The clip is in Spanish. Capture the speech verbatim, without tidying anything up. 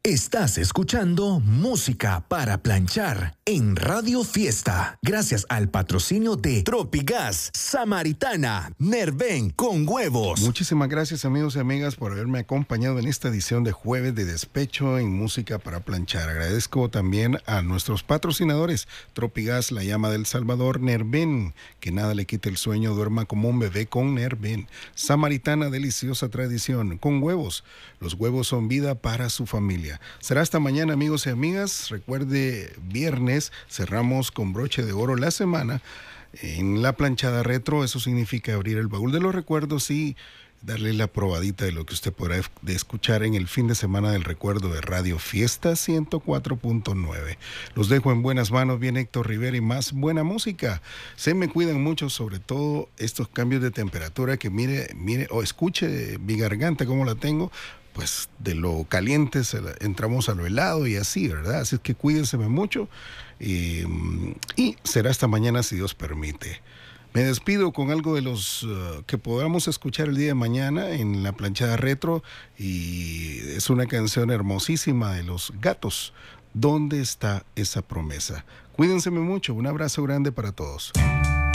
Estás escuchando Música para Planchar en Radio Fiesta. Gracias al patrocinio de Tropigas, Samaritana, Nerven con huevos. Muchísimas gracias, amigos y amigas, por haberme acompañado en esta edición de Jueves de Despecho en Música para Planchar. Agradezco también a nuestros patrocinadores, Tropigas, La Llama del Salvador, Nerven, que nada le quite el sueño, duerma como un bebé con Nerven. Samaritana, deliciosa tradición, con huevos. Los huevos son vida para su familia. Será hasta mañana, amigos y amigas. Recuerde, viernes cerramos con broche de oro la semana en la planchada retro. Eso significa abrir el baúl de los recuerdos y darle la probadita de lo que usted podrá de escuchar en el fin de semana del recuerdo de Radio Fiesta ciento cuatro punto nueve. Los dejo en buenas manos, bien Héctor Rivera, y más buena música. Se me cuidan mucho, sobre todo estos cambios de temperatura, que mire, mire o escuche mi garganta como la tengo. Pues de lo caliente entramos a lo helado y así, ¿verdad? Así es que cuídense mucho y, y será hasta mañana si Dios permite. Me despido con algo de los uh, que podamos escuchar el día de mañana en la planchada retro, y es una canción hermosísima de Los Gatos. ¿Dónde está esa promesa? Cuídense mucho, un abrazo grande para todos.